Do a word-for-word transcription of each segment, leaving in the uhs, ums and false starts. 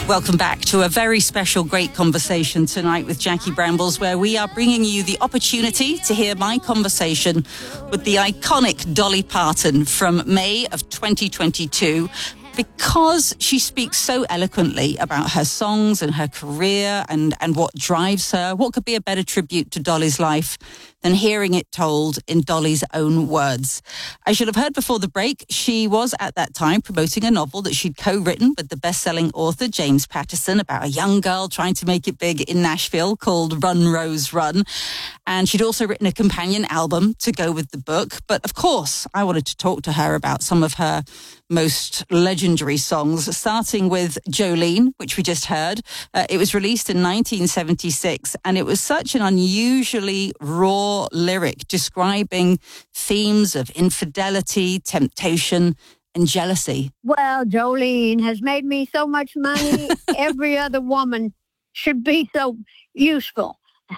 Welcome back to a very special, great conversation tonight with Jackie Brambles, where we are bringing you the opportunity to hear my conversation with the iconic Dolly Parton from May of twenty twenty-two, because she speaks so eloquently about her songs and her career and, and what drives her. What could be a better tribute to Dolly's life than hearing it told in Dolly's own words? I should have heard before the break, she was at that time promoting a novel that she'd co-written with the best-selling author James Patterson about a young girl trying to make it big in Nashville called Run, Rose, Run. And she'd also written a companion album to go with the book. But of course, I wanted to talk to her about some of her most legendary songs, starting with Jolene, which we just heard. Uh, it was released in nineteen seventy-six, and it was such an unusually raw lyric describing themes of infidelity, temptation, and jealousy. Well, Jolene has made me so much money. Every other woman should be so useful.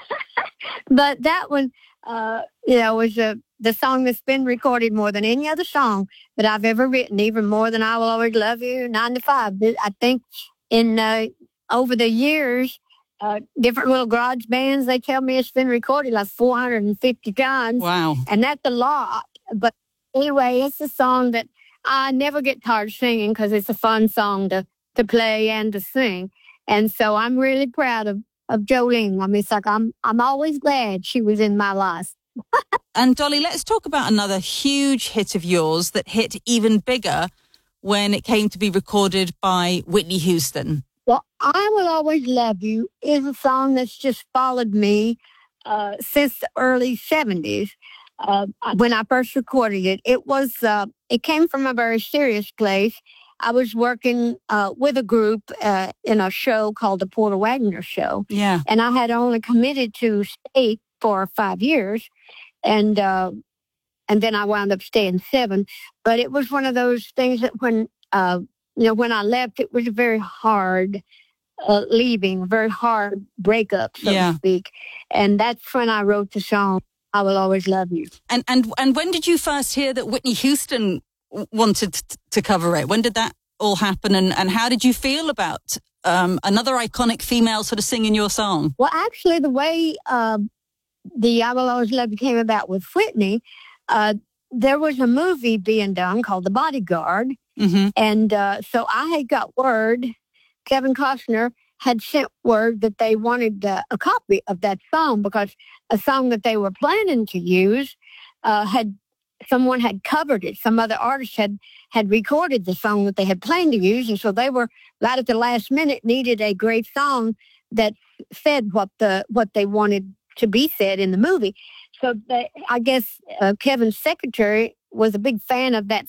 But that one, uh, you know, was a, the song that's been recorded more than any other song that I've ever written, even more than I Will Always Love You, nine to five. I think in uh, over the years, uh, different little garage bands, they tell me it's been recorded like four hundred fifty times. Wow. And that's a lot. But anyway, it's a song that I never get tired of singing because it's a fun song to, to play and to sing. And so I'm really proud of, of Jolene. I mean, it's like I'm, I'm always glad she was in my life. And Dolly, let's talk about another huge hit of yours that hit even bigger when it came to be recorded by Whitney Houston. Well, I Will Always Love You is a song that's just followed me uh, since the early seventies. Uh, when I first recorded it, it was uh, it came from a very serious place. I was working uh, with a group uh, in a show called the Porter Wagner Show. Yeah. And I had only committed to stay for five years. And uh, and then I wound up staying seven. But it was one of those things that when, uh, you know, when I left, it was a very hard uh, leaving, a very hard breakup, so yeah. to speak. And that's when I wrote the song, I Will Always Love You. And and and when did you first hear that Whitney Houston wanted t- to cover it? When did that all happen? And, and how did you feel about um, another iconic female sort of singing your song? Well, actually, the way uh, the I Will Always Love You came about with Whitney, uh, there was a movie being done called The Bodyguard. Mm-hmm. And uh, so I had got word, Kevin Costner had sent word that they wanted uh, a copy of that song because a song that they were planning to use uh, had someone had covered it. Some other artist had, had recorded the song that they had planned to use. And so they were, right at the last minute, needed a great song that said what the what they wanted to be said in the movie. So they, I guess uh, Kevin's secretary was a big fan of that